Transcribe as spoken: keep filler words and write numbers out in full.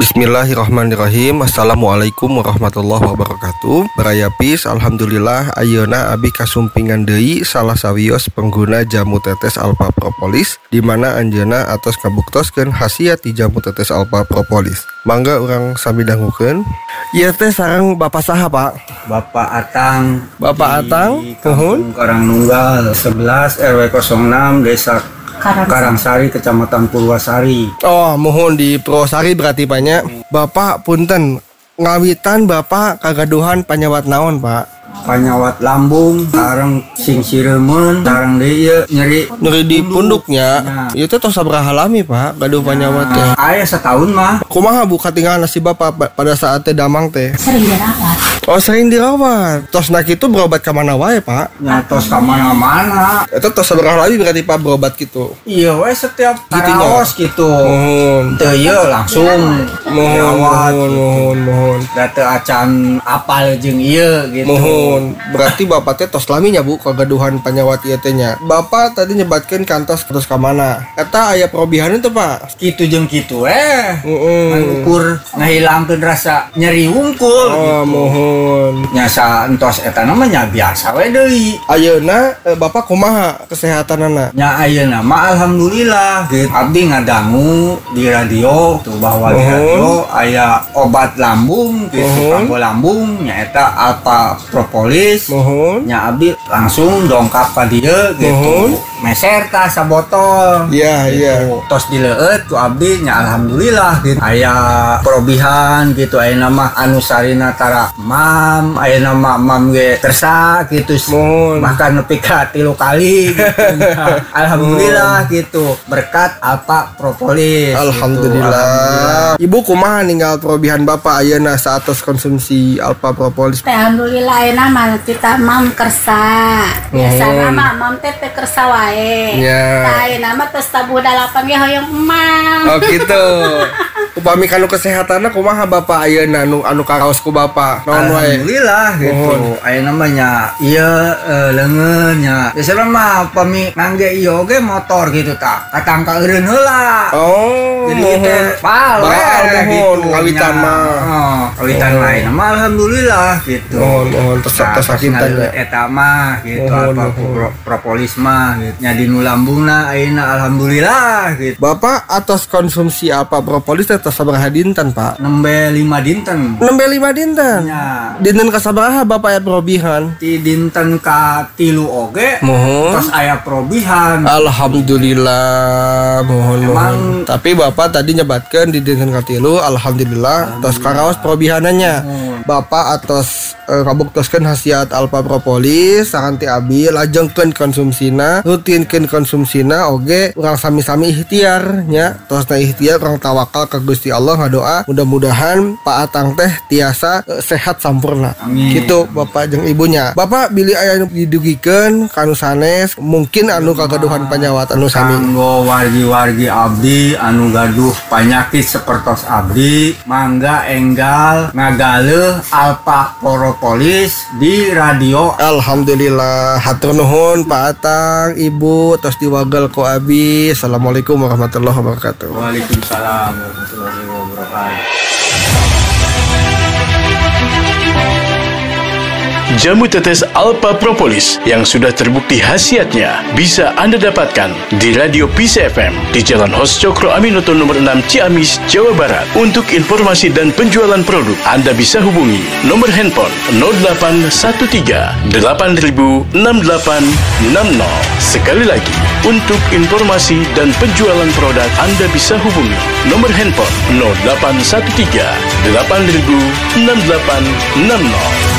Bismillahirrahmanirrahim. Assalamualaikum warahmatullahi wabarakatuh. Barayapis, alhamdulillah ayeuna abi kasumpingan deui salah sawios pengguna jamu tetes alpha propolis di mana anjeunna atos kabuktoskeun khasiat ti jamu tetes alpha propolis. Mangga urang sami dangukeun. Ieu teh sareng Bapak saha, Pak? Bapak Atang. Bapak Atang, Kampung Karangnunggal sebelas R W nol enam Desa Karangsari, Kecamatan Purwasari. Oh, mohon di Purwasari berarti banyak. Bapak punten, ngawitan Bapak kagaduhan panyawat naon, Pak? Panyawat lambung, sareng sing siremen, sareng deui nyeri Nyeri di punduknya. Ieu teh tos sabaraha lami, Pak? Gaduh panyawat teh. Aya setahun mah. Kumaha Bu katinggalan si Bapak pada saat teh damang teh? Sering dirawat. Oh, sering dirawat. Tos nak itu berobat ka mana wae, Pak? Nyatos ka mana-mana. Eta tos sabaraha lami berarti Pak berobat gitu. Iya we setiap Gitu, karaos gitu. Mohon. Teu ieu langsung Mohon, dirawat. mohon, mohon, mohon. Da teu acan apal jeung ieu gitu. Mohon. Berarti Bapak teh tos lami nya Bu kagaduhan panyawat ieu teh nya. Bapak tadi nyebatkeun kantos terus ka mana? Eta aya perobihan teh, Pak? Kitu jeung kitu eh. Heeh. Ukur ngahilangkeun rasa nyeri wungkul Oh, gitu. mohon. Nyasa entos eta namanya biasa we deui. Ayeuna eh, Bapak kumaha kesehatanana? Nya ayeuna mah alhamdulillah gitu. Abdi ngadangu di radio tuh bahwa di Mohon. radio aya obat lambung gitu, Mohon. panggo lambung nyaeta alpha propolis. Mohon. Nya abdi langsung dongkap ka dieu gitu. Mohon. Meser tah sabotol. Iya, iya. Tos dileueut ku abdi nya alhamdulillah gitu. Aya perobihan gitu ayeuna mah anu sarina tara mam, ayeuna mah mam ge kersa gitu. Mohon. Bahkan nepi ka tilu kali gitu. Nah, alhamdulillah gitu. Berkat alpha propolis. Gitu. Alhamdulillah. Ibu kumaha ninggal perobihan Bapak ayeuna saatos konsumsi alpha propolis? Teh alhamdulillah enak mah kita mam kersa. Biasana mah mam teh teh kersa wae. Ya. Tah ayeuna mah tos tabuh dalapan ge hoyong emang. Oh gitu. Upami kanu kesehatanna kumaha Bapak ayeuna anu anu karaos ku Bapak? Naon wae? Alhamdulillah gitu. Mohon. Ayeuna mah nya ieu uh, leungeun nya. Biasana mah pami ngangge ieu ge motor gitu tah. Katangka eureun heula. Oh, Jadi mohon. teh baal we Baal, mohon. gitu. Ngawitan nya. mah. Heeh, ngawitan Oh. lain mah alhamdulillah gitu. Mohon, mohon. Tos Nah, tos sakitan ngaleueut ya. eta mah gitu. Mohon, Alpha mohon. pro- propolis mah gitu. Nya di nu lambungna ayeuna alhamdulillah gitu. Bapak atas konsumsi apa propolis teh tos sabaraha dinten, Pak? Nembe lima dinten. Nembe lima dinten. Nya Dinten ka sabaraha Bapak aya perobihan? ti dinten ka tilu oge. Mohon. Terus aya perobihan. Alhamdulillah, mohon mohon. Emang- Tapi Bapak tadi nyebatkan di dinten katilu, alhamdulillah. Tos karaos perobihanannya. Bapak atas uh, kabuktoskeun khasiat alpha propolis, saranti abi lajengkeun konsumsina, rutinkeun konsumsina, oge urang sami-sami ikhtiar nya. Tosna ikhtiar urang tawakal ka Gusti Allah ngadoa mudah-mudahan Pak Atang teh tiasa uh, sehat sampurna. Amin. Gitu Bapak jeung ibunya. Bapak bilih aya nu didugikeun kanu sanes mungkin anu kagaduhan panyawat anu sami. Kanggo wargi-wargi abdi anu gaduh panyakit sapertos abdi mangga enggal ngagaleuh alpha propolis di radio. Alhamdulillah, hatur nuhun Pak Atang, Ibu, tos diwagel ku abi. Assalamualaikum warahmatullahi wabarakatuh. Waalaikumsalam warahmatullahi wabarakatuh. Jamu tetes alpha propolis yang sudah terbukti khasiatnya bisa Anda dapatkan di Radio Peace F M di Jalan Hos Cokro Aminoto nomor enam Ciamis, Jawa Barat. Untuk informasi dan penjualan produk, Anda bisa hubungi nomor handphone nol delapan satu tiga delapan nol enam delapan enam nol. Sekali lagi, untuk informasi dan penjualan produk, Anda bisa hubungi nomor handphone nol delapan satu tiga delapan nol enam delapan enam nol.